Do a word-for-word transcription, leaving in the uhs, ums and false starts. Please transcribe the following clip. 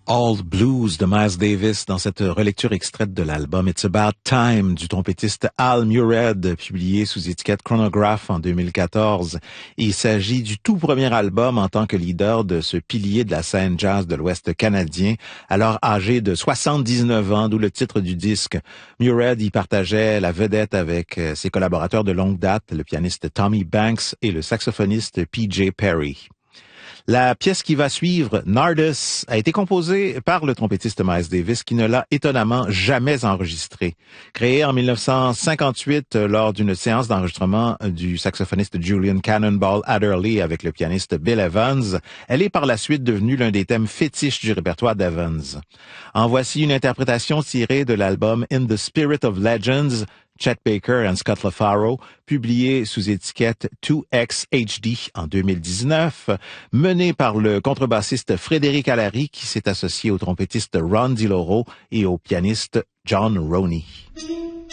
All Blues de Miles Davis dans cette relecture extraite de l'album It's About Time du trompettiste Al Mured, publié sous étiquette Chronograph en deux mille quatorze. Il s'agit du tout premier album en tant que leader de ce pilier de la scène jazz de l'Ouest canadien, alors âgé de soixante-dix-neuf ans, d'où le titre du disque. Mured y partageait la vedette avec ses collaborateurs de longue date, le pianiste Tommy Banks et le saxophoniste P J Perry. La pièce qui va suivre, Nardus, a été composée par le trompettiste Miles Davis qui ne l'a étonnamment jamais enregistrée. Créée en mille neuf cent cinquante-huit lors d'une séance d'enregistrement du saxophoniste Julian Cannonball Adderley avec le pianiste Bill Evans, elle est par la suite devenue l'un des thèmes fétiches du répertoire d'Evans. En voici une interprétation tirée de l'album In the Spirit of Legends, Chet Baker and Scott LaFaro, publié sous étiquette deux X H D en deux mille dix-neuf, mené par le contrebassiste Frédéric Allary qui s'est associé au trompettiste Ron DiLoro et au pianiste John Roney.